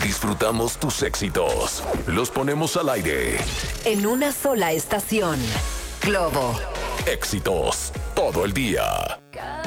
Disfrutamos tus éxitos. Los ponemos al aire. En una sola estación. Globo. Éxitos todo el día.